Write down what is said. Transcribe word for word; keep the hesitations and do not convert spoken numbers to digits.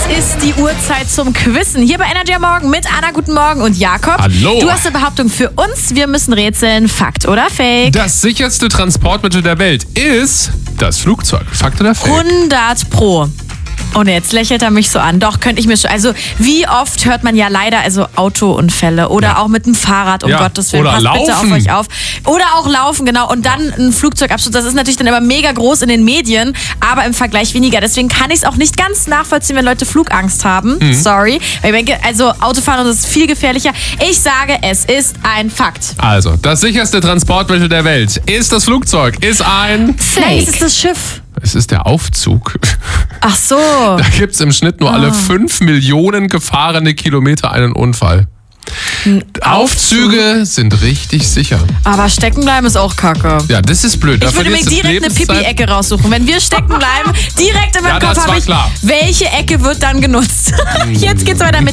ist die Uhrzeit zum Quizzen. Hier bei Energy am Morgen mit Anna, guten Morgen, und Jakob. Hallo. Du hast eine Behauptung für uns. Wir müssen rätseln. Fakt oder Fake? Das sicherste Transportmittel der Welt ist das Flugzeug. Fakt oder Fake? hundert Pro. Und jetzt lächelt er mich so an. Doch, könnte ich mir schon. Also, wie oft hört man ja leider also Autounfälle oder Ja. auch mit dem Fahrrad, um Ja. Gottes Willen. Oder Passt bitte auf laufen. euch auf. Oder auch laufen, genau. Und dann ein Flugzeugabsturz. Das ist natürlich dann immer mega groß in den Medien, aber im Vergleich weniger. Deswegen kann ich es auch nicht ganz nachvollziehen, wenn Leute Flugangst haben. Mhm. Sorry. Weil ich denke, also Autofahren ist viel gefährlicher. Ich sage, es ist ein Fakt. Also, das sicherste Transportmittel der Welt ist das Flugzeug. Ist ein... Nein, es ist das Schiff. Es ist der Aufzug. Ach so. Da gibt es im Schnitt nur alle fünf Millionen gefahrene Kilometer einen Unfall. Aufzüge sind richtig sicher. Aber stecken bleiben ist auch kacke. Ja, das ist blöd. Ich würde mir direkt eine Pipi-Ecke raussuchen. Wenn wir stecken bleiben, direkt in meinem Ja, das Kopf war habe ich, klar. welche Ecke wird dann genutzt? Jetzt geht's weiter mit